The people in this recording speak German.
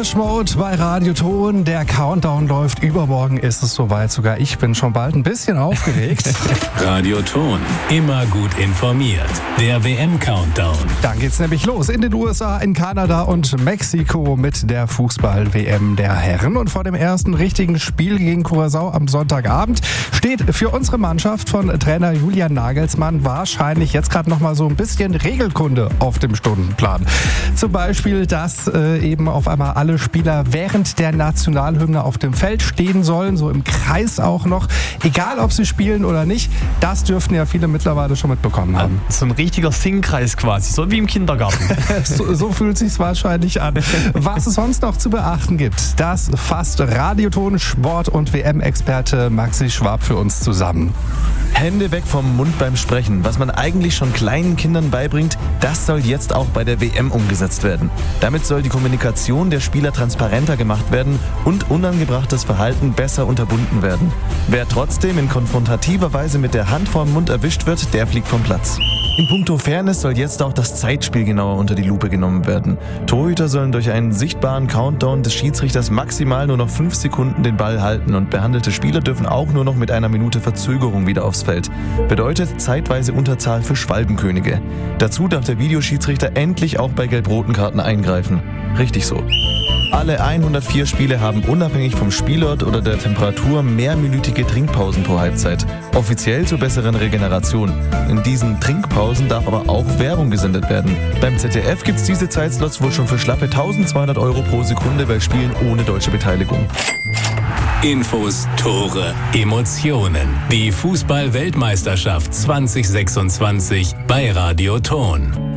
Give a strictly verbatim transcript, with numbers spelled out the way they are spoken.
Depeche Mode bei Radio Ton. Der Countdown läuft. Übermorgen ist es soweit. Sogar ich bin schon bald ein bisschen aufgeregt. Radio Ton. Immer gut informiert. Der W M-Countdown. Dann geht's nämlich los in den U S A, in Kanada und Mexiko mit der Fußball-W M der Herren. Und vor dem ersten richtigen Spiel gegen Curaçao am Sonntagabend steht für unsere Mannschaft von Trainer Julian Nagelsmann wahrscheinlich jetzt gerade noch mal so ein bisschen Regelkunde auf dem Stundenplan. Zum Beispiel, dass äh, eben auf einmal alle Spieler während der Nationalhymne auf dem Feld stehen sollen, so im Kreis auch noch. Egal, ob sie spielen oder nicht, das dürften ja viele mittlerweile schon mitbekommen haben. So ein richtiger Singkreis quasi, so wie im Kindergarten. so, so fühlt sich's wahrscheinlich an. Was es sonst noch zu beachten gibt, das fasst Radioton, Sport- und W M-Experte Maxi Schwab für uns zusammen. Hände weg vom Mund beim Sprechen. Was man eigentlich schon kleinen Kindern beibringt, das soll jetzt auch bei der W M umgesetzt werden. Damit soll die Kommunikation der Spieler transparenter gemacht werden und unangebrachtes Verhalten besser unterbunden werden. Wer trotzdem in konfrontativer Weise mit der Hand vorm Mund erwischt wird, der fliegt vom Platz. In puncto Fairness soll jetzt auch das Zeitspiel genauer unter die Lupe genommen werden. Torhüter sollen durch einen sichtbaren Countdown des Schiedsrichters maximal nur noch fünf Sekunden den Ball halten und behandelte Spieler dürfen auch nur noch mit einer Minute Verzögerung wieder aufs Feld. Bedeutet zeitweise Unterzahl für Schwalbenkönige. Dazu darf der Videoschiedsrichter endlich auch bei gelb-roten Karten eingreifen. Richtig so. Alle hundertvier Spiele haben unabhängig vom Spielort oder der Temperatur mehrminütige Trinkpausen pro Halbzeit. Offiziell zur besseren Regeneration. In diesen Trinkpausen darf aber auch Werbung gesendet werden. Beim Z D F gibt's diese Zeitslots wohl schon für schlappe eintausendzweihundert Euro pro Sekunde bei Spielen ohne deutsche Beteiligung. Infos, Tore, Emotionen. Die Fußball-Weltmeisterschaft zwanzig sechsundzwanzig bei Radio Ton.